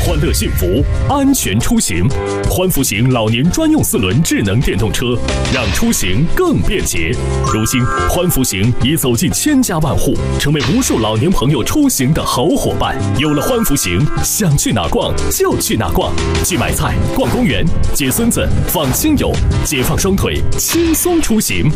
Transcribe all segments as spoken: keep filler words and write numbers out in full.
欢乐幸福，安全出行。欢福行老年专用四轮智能电动车，让出行更便捷。如今，欢福行已走进千家万户，成为无数老年朋友出行的好伙伴。有了欢福行，想去哪逛就去哪逛，去买菜、逛公园、接孙子、访亲友，解放双腿，轻松出行。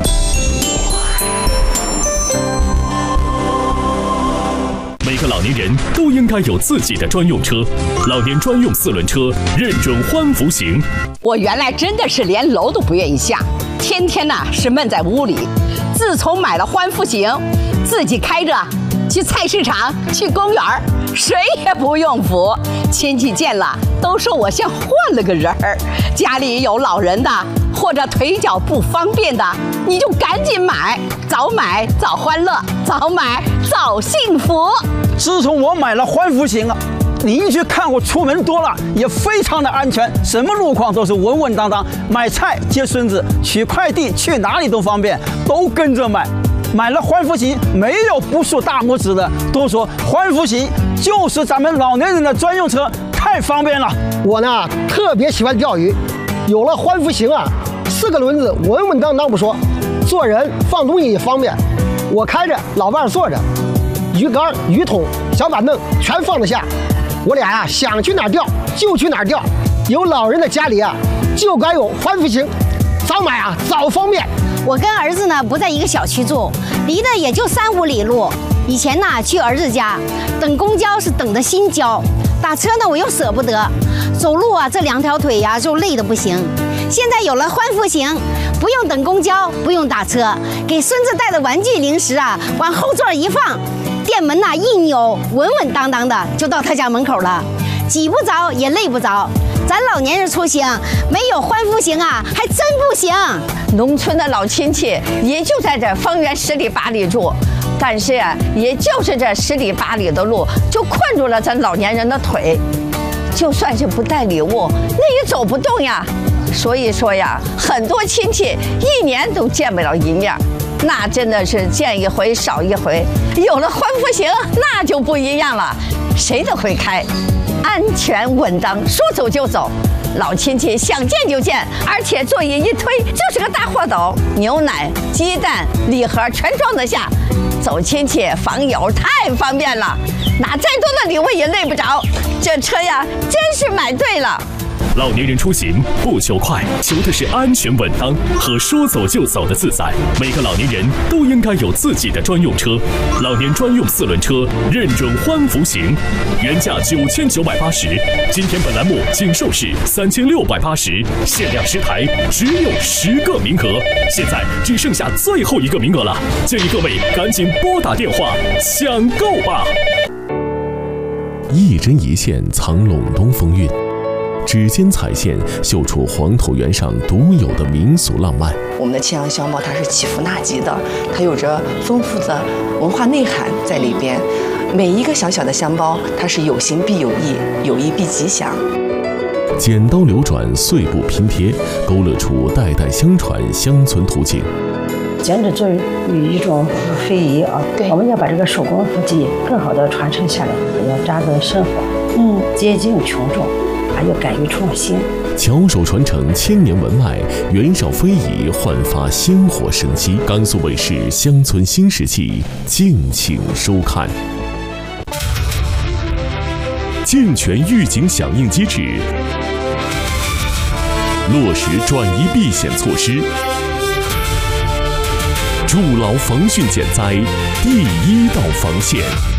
每个老年人都应该有自己的专用车，老年专用四轮车认准欢福行。 我原来真的是连楼都不愿意下，天天呐是闷在屋里。自从买了欢福行，自己开着去菜市场、去公园，谁也不用扶。亲戚见了都说我像换了个人儿。家里有老人的或者腿脚不方便的，你就赶紧买，早买早欢乐，早买早幸福。 自从我买了欢福行啊，邻居看我出门多了，也非常的安全，什么路况都是稳稳当当。买菜、接孙子、取快递，去哪里都方便，都跟着买。买了欢福行，没有不竖大拇指的，都说欢福行就是咱们老年人的专用车，太方便了。 我呢特别喜欢钓鱼，有了欢福行啊，四个轮子稳稳当当不说，做人放东西也方便。我开着，老伴坐着，鱼竿、鱼桶、小板凳全放得下。我俩呀、啊、想去哪儿钓就去哪儿钓。有老人的家里啊，就该有欢福行，早买啊早方便。 我跟儿子呢不在一个小区住，离得也就三五里路。以前呢去儿子家等公交是等的心焦，打车呢我又舍不得，走路啊这两条腿呀、啊、就累得不行。现在有了欢福行，不用等公交，不用打车，给孙子带的玩具零食啊往后座一放，店门呐、啊、一扭，稳稳当当的就到他家门口了，挤不着也累不着。咱老年人出行没有欢福行啊，还真不行。 农村的老亲戚也就在这方圆十里八里住，但是啊，也就是这十里八里的路，就困住了咱老年人的腿。就算是不带礼物，那也走不动呀。所以说呀，很多亲戚一年都见不了一面，那真的是见一回少一回。有了欢福行，那就不一样了，谁都会开。安全稳当，说走就走，老亲戚想见就见，而且座椅一推就是个大货斗，牛奶、鸡蛋、礼盒全装得下，走亲戚访友太方便了，拿再多的礼物也累不着。这车呀，真是买对了。 老年人出行不求快，求的是安全稳当和说走就走的自在。每个老年人都应该有自己的专用车，老年专用四轮车认准欢福行，原价九千九百八十，今天本栏目仅售市三千六百八十，限量十台，只有十个名额，现在只剩下最后一个名额了，建议各位赶紧拨打电话抢购吧。 一针一线藏陇东风韵，指尖彩线绣出黄土原上独有的民俗浪漫。 我们的庆阳香包它是祈福纳吉的，它有着丰富的文化内涵在里边。每一个小小的香包，它是有形必有义，有义必吉祥。 剪刀流转，碎布拼贴，勾勒出代代相传乡村图景。 剪纸作为一种非遗啊，我们要把这个手工艺技更好的传承下来，要扎根生活，嗯，接近群众，还要敢于创新。 巧手传承千年文脉，袁绍非遗焕发鲜活生机。甘肃卫视乡村新时期，敬请收看。健全预警响应机制，落实转移避险措施，筑牢防汛减灾第一道防线。